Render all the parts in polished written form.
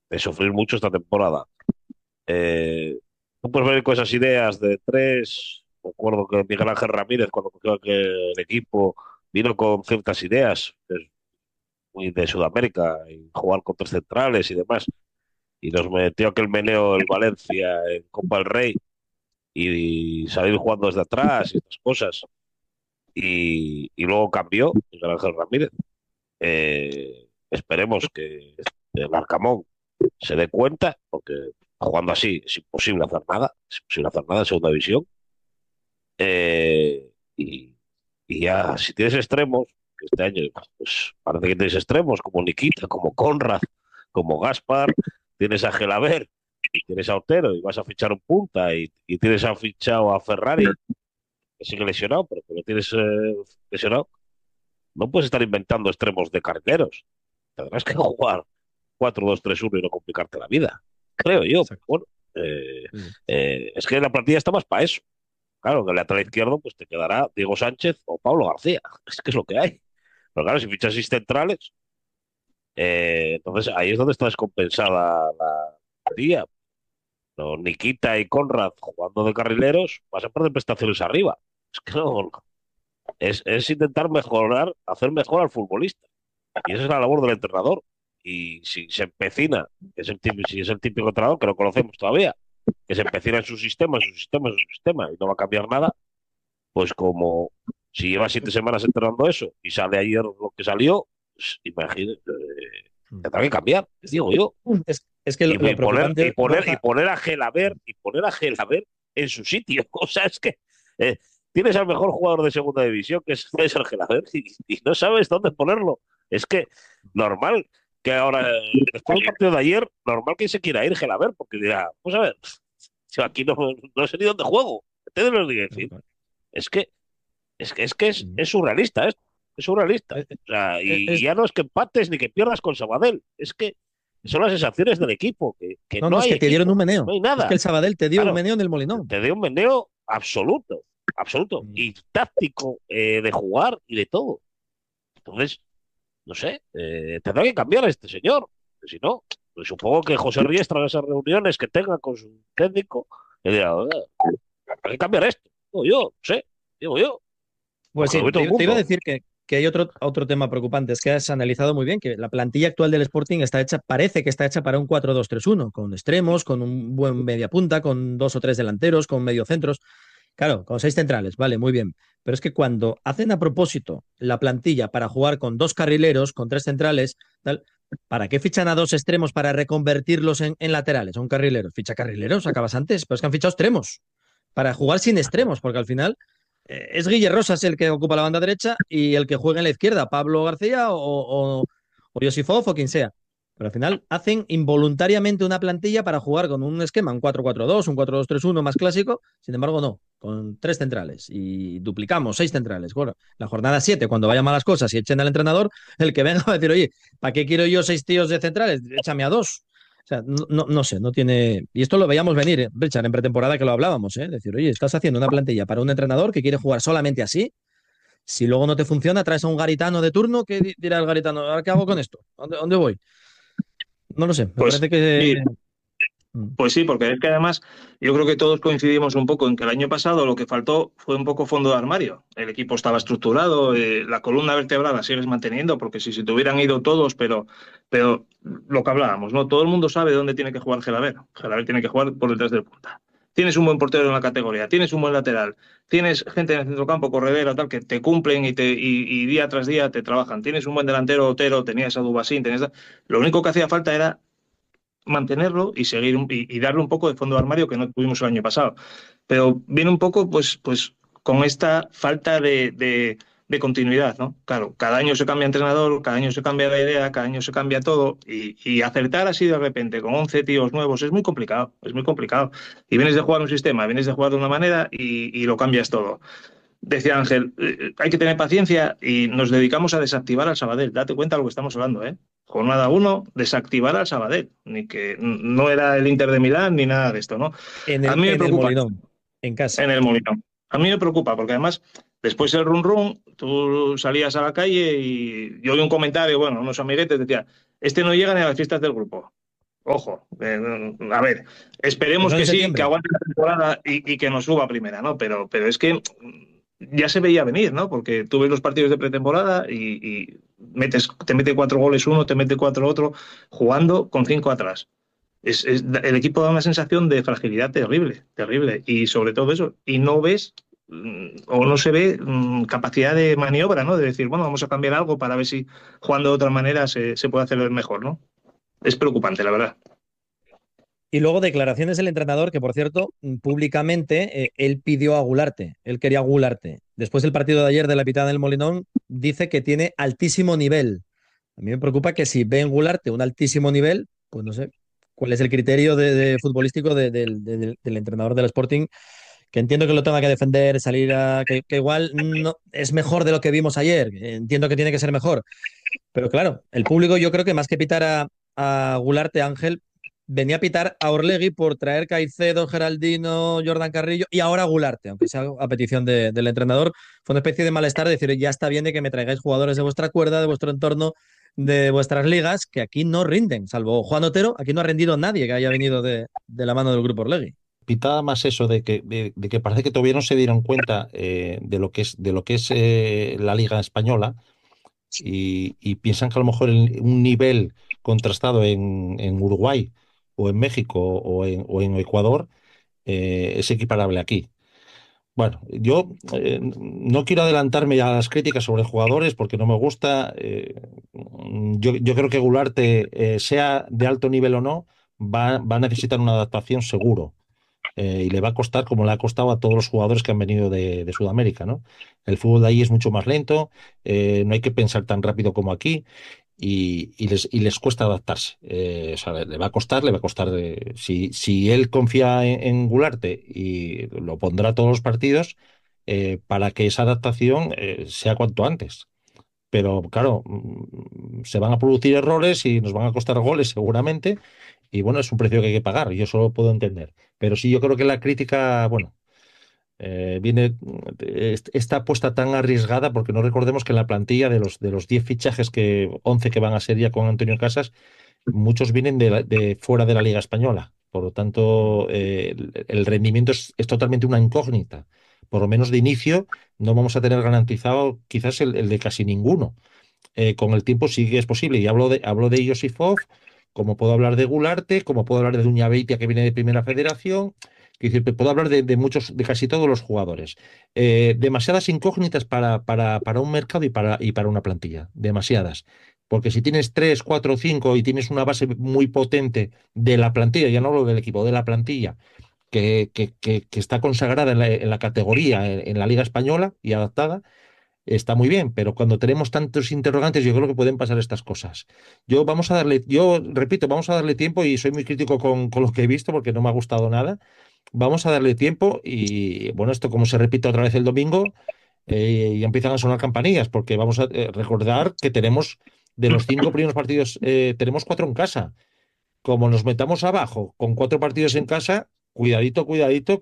de sufrir mucho esta temporada. Tú puedes venir con esas ideas de tres. Recuerdo que Miguel Ángel Ramírez, cuando cogió el equipo, vino con ciertas ideas, que es muy de Sudamérica, y jugar con tres centrales y demás. Y nos metió aquel meneo el Valencia en Copa del Rey y salir jugando desde atrás y estas cosas. Y luego cambió Miguel Ángel Ramírez. Esperemos que el Arcamón se dé cuenta, porque jugando así es imposible hacer nada, es imposible hacer nada en segunda división. Eh, y, y ya, si tienes extremos, que este año pues, parece que tienes extremos como Nikita, como Conrad, como Gaspar, tienes a Gelaber y tienes a Otero y vas a fichar un punta y tienes a fichado a Ferrari, que sigue lesionado, pero que lo tienes lesionado. No puedes estar inventando extremos de carrileros. Tendrás que jugar 4-2-3-1 y no complicarte la vida, creo yo. Exacto. Bueno, eh, Sí, sí. es que la plantilla está más para eso. Claro, en el lateral izquierdo pues te quedará Diego Sánchez o Pablo García. Es que es lo que hay. Pero claro, si fichas seis centrales, entonces ahí es donde está descompensada la plantilla. No, Nikita y Conrad jugando de carrileros, vas a perder prestaciones arriba. Es que no, es intentar mejorar, hacer mejor al futbolista. Y esa es la labor del entrenador. Y si se empecina, que es si es el típico entrenador que no conocemos todavía, que se empecina en su sistema, en su sistema, en su sistema, y no va a cambiar nada, pues como si lleva 7 semanas entrenando eso y sale ayer lo que salió, pues imagínate, Mm. tendrá que cambiar, les digo yo. Es que Y lo preocupante, Borja, poner a Gelaber en su sitio. O sea, es que tienes al mejor jugador de segunda división, que es César Gelaber, y no sabes dónde ponerlo. Es que normal que ahora, después del partido de ayer, normal que se quiera ir Gelaber, porque dirá, pues a ver, yo aquí no sé ni dónde juego. ¿Qué te lo digo decir? Es que mm, es surrealista esto, es surrealista. es, O sea, y es- ya no es que empates ni que pierdas con Sabadell, es que son las sensaciones del equipo, que no, no, no es hay que te dieron un equipo, meneo. no hay Es que nada. el Sabadell te dio un Claro, meneo en el Molinón. te dio un meneo absoluto, absoluto, Mm. y táctico de jugar y de todo. Entonces, no sé, tendrá que cambiar a este señor, que si no, pues supongo que José Riestra en esas reuniones que tenga con su técnico, le dirá, "Oiga, hay que cambiar esto, digo yo, no sé, digo yo, Pues porque lo sí, ve todo el te iba a mundo. decir que hay otro tema preocupante, es que has analizado muy bien que la plantilla actual del Sporting está hecha, parece que está hecha para un 4-2-3-1 con extremos, con un buen media punta, con dos o tres delanteros, con mediocentros. Claro, con seis centrales, vale, muy bien. Pero es que cuando hacen a propósito la plantilla para jugar con dos carrileros, con tres centrales, tal, ¿para qué fichan a dos extremos para reconvertirlos en laterales? Son carrileros. Ficha carrileros, acabas antes, pero es que han fichado extremos para jugar sin extremos, porque al final es Guille Rosas el que ocupa la banda derecha y el que juega en la izquierda, Pablo García o Josifov o quien sea. Pero al final hacen involuntariamente una plantilla para jugar con un esquema, un 4-4-2, un 4-2-3-1 más clásico. Sin embargo, no, con tres centrales y duplicamos seis centrales. Bueno, la jornada 7, cuando vayan malas cosas y echen al entrenador, el que venga va a decir, oye, ¿para qué quiero yo seis tíos de centrales? Échame a dos. O sea, no sé, no tiene. Y esto lo veíamos venir, Richard, en pretemporada que lo hablábamos, ¿eh? Decir, oye, estás haciendo una plantilla para un entrenador que quiere jugar solamente así. Si luego no te funciona, traes a un garitano de turno que dirá el garitano, ¿ahora qué hago con esto? ¿Dónde voy? No lo sé, me Pues parece que. sí, Mm. pues sí, porque es que además yo creo que todos coincidimos un poco en que el año pasado lo que faltó fue un poco fondo de armario. El equipo estaba estructurado, la columna vertebral la sigues manteniendo, porque si se te hubieran ido todos, pero lo que hablábamos, ¿no? Todo el mundo sabe dónde tiene que jugar Gelaber. Gelaber tiene que jugar por detrás del punta. Tienes un buen portero en la categoría, tienes un buen lateral, tienes gente en el centrocampo, corredera, tal, que te cumplen y día tras día te trabajan. Tienes un buen delantero, Otero, tenías a Dubasín, tenías. Lo único que hacía falta era mantenerlo y seguir y darle un poco de fondo de armario que no tuvimos el año pasado. Pero viene un poco pues con esta falta de continuidad, ¿no? Claro, cada año se cambia entrenador, cada año se cambia la idea, cada año se cambia todo y acertar así de repente con 11 tíos nuevos es muy complicado, es muy complicado. Y vienes de jugar un sistema, vienes de jugar de una manera y lo cambias todo. Decía Ángel, hay que tener paciencia y nos dedicamos a desactivar al Sabadell. Date cuenta de lo que estamos hablando, ¿eh? Jornada uno, desactivar al Sabadell. Ni que no era el Inter de Milán ni nada de esto, ¿no? En A el, mí me en el preocupa Molinón, en casa. en el Molinón. A mí me preocupa porque además, después del run run, tú salías a la calle y yo oí un comentario, bueno, unos amiguetes decía, este no llega ni a las fiestas del grupo. Ojo, a ver, Que esperemos son en que sí, que septiembre. aguante la temporada y que nos suba a primera, ¿no? Pero es que ya se veía venir, ¿no? Porque tú ves los partidos de pretemporada y te mete 4 goles uno, te mete cuatro otro, jugando con 5 atrás. El equipo da una sensación de fragilidad terrible, terrible. Y sobre todo eso, y no ves o no se ve capacidad de maniobra, ¿no? De decir, bueno, vamos a cambiar algo para ver si jugando de otra manera se puede hacer mejor, ¿no? Es preocupante, la verdad. Y luego declaraciones del entrenador, que por cierto, públicamente él pidió a Gularte, él quería a Gularte. Después del partido de ayer de la Pitada del Molinón, dice que tiene altísimo nivel. A mí me preocupa que si ve en Gularte un altísimo nivel, pues no sé cuál es el criterio de futbolístico del entrenador del Sporting, que entiendo que lo tenga que defender, salir que igual no, es mejor de lo que vimos ayer. Entiendo que tiene que ser mejor. Pero claro, el público yo creo que más que pitar a Gularte Ángel, venía a pitar a Orlegui por traer Caicedo, Geraldino, Jordan Carrillo y ahora Gularte, aunque sea a petición del entrenador. Fue una especie de malestar decir, ya está bien de que me traigáis jugadores de vuestra cuerda, de vuestro entorno, de vuestras ligas, que aquí no rinden, salvo Juan Otero, aquí no ha rendido nadie que haya venido de la mano del grupo Orlegui. Pitada más eso de que parece que todavía no se dieron cuenta de lo que es la Liga Española y piensan que a lo mejor un nivel contrastado en Uruguay o en México o en Ecuador es equiparable aquí. Bueno, yo no quiero adelantarme a las críticas sobre jugadores porque no me gusta. Yo creo que Gularte, sea de alto nivel o no, va a necesitar una adaptación seguro. Y le va a costar como le ha costado a todos los jugadores que han venido de Sudamérica, ¿no? El fútbol de ahí es mucho más lento, no hay que pensar tan rápido como aquí y les cuesta adaptarse. O sea, le va a costar, le va a costar. Si él confía en Gularte y lo pondrá a todos los partidos, para que esa adaptación sea cuanto antes. Pero claro, se van a producir errores y nos van a costar goles seguramente. Y bueno, es un precio que hay que pagar, yo eso lo puedo entender. Pero sí, yo creo que la crítica, bueno, está puesta tan arriesgada porque no recordemos que en la plantilla de los 10 fichajes, 11 que van a ser ya con Antonio Casas, muchos vienen de fuera de la Liga Española. Por lo tanto, el rendimiento es totalmente una incógnita. Por lo menos de inicio no vamos a tener garantizado quizás el de casi ninguno. Con el tiempo sí que es posible. Y hablo de Josifov, como puedo hablar de Gularte, como puedo hablar de Duña Beitia, que viene de Primera Federación. Es decir, puedo hablar de muchos, de casi todos los jugadores. Demasiadas incógnitas para un mercado y para una plantilla. Demasiadas. Porque si tienes 3, 4, 5 y tienes una base muy potente de la plantilla, ya no hablo del equipo, de la plantilla, que está consagrada en la categoría, en la Liga Española y adaptada, está muy bien, pero cuando tenemos tantos interrogantes, yo creo que pueden pasar estas cosas. Yo repito, vamos a darle tiempo y soy muy crítico con lo que he visto porque no me ha gustado nada. Vamos a darle tiempo y bueno, esto como se repite otra vez el domingo, ya empiezan a sonar campanillas porque vamos a recordar que tenemos de los 5 primeros partidos, tenemos 4 en casa. Como nos metamos abajo con 4 partidos en casa, cuidadito, cuidadito,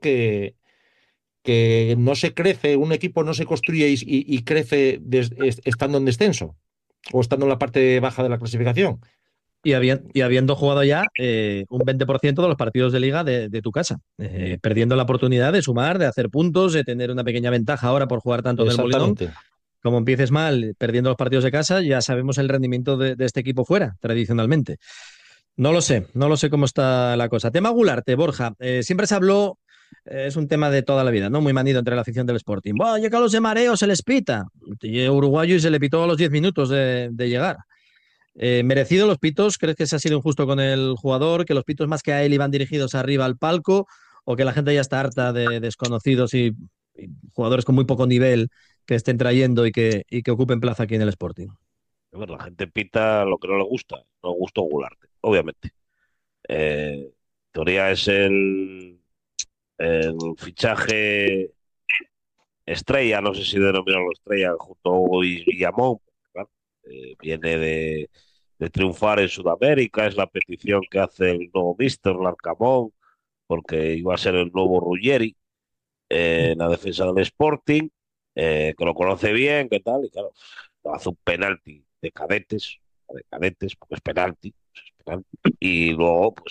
que no se crece, un equipo no se construye y crece estando en descenso o estando en la parte baja de la clasificación. Y habiendo jugado ya un 20% de los partidos de liga de tu casa, perdiendo la oportunidad de sumar, de hacer puntos, de tener una pequeña ventaja ahora por jugar tanto en el Molinón. Exactamente. Como empieces mal, perdiendo los partidos de casa, ya sabemos el rendimiento de este equipo fuera, tradicionalmente. No lo sé cómo está la cosa. Tema Gularte, Borja. Siempre se habló, es un tema de toda la vida, ¿no? Muy manido entre la afición del Sporting. Buah, llega a los de mareo, se les pita. Y uruguayo y se le pitó a los 10 minutos de llegar. ¿Merecido los pitos? ¿Crees que se ha sido injusto con el jugador? ¿Que los pitos más que a él iban dirigidos arriba al palco? ¿O que la gente ya está harta de desconocidos y jugadores con muy poco nivel que estén trayendo y que ocupen plaza aquí en el Sporting? A ver, la gente pita lo que no le gusta. No le gusta Gularte, obviamente. Teoría es el fichaje estrella, no sé si denominarlo estrella, junto a Hugo y Guillamón. Claro, viene de triunfar en Sudamérica, es la petición que hace el nuevo míster Larcamón, porque iba a ser el nuevo Ruggeri en la defensa del Sporting, que lo conoce bien, ¿qué tal? Y claro, hace un penalti de cadetes, porque es penalti, Es penalti. Y luego, pues